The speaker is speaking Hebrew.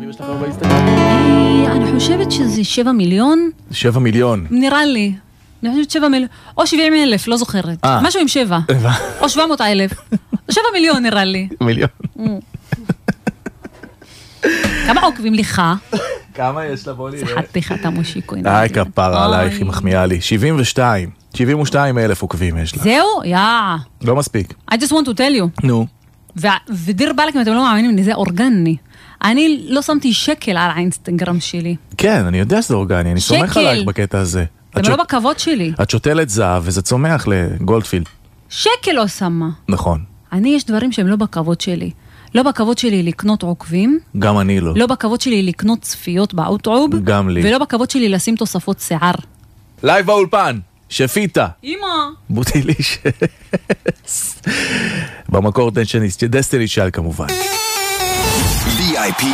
עוקבים יש לך באינסטגרם? אני חושבת שזה 7 מיליון. 7 מיליון. נראה לי. אני חושבת 7 מיליון. או 70,000, לא זוכרת. משהו עם 7. או 700,000. 7 מיליון נראה לי. מיליון. כמה עוקבים לך? כמה יש לה? בוא נראה. זה חתיכת המושיקו. כפרה עלייך, היא מחמיאה לי. 72,000 עוקבים יש לה. זהו? לא מספיק. I just want to tell you. נו. ודיר בלק, אם אתם לא מאמינים, זה אורגני. אני לא שמתי שקל על האינסטגרם שלי. כן, אני יודע שזה אורגני, אני סומך עלייך בקטע הזה. זה לא בכבוד שלי. את שותלת זהב וזה צומח לגולדפילד. שקל לא שמה. נכון. יש דברים שהם לא בכבוד שלי. לא בכבוד שלי לקנות עוקבים. גם אני לא. לא בכבוד שלי לקנות צפיות באוטרוב. גם לי. ולא בכבוד שלי לשים תוספות שיער. לייב באולפן, שפיטה. אמא. בוטיליש. במקור דסטיני שאל כמובן. VIP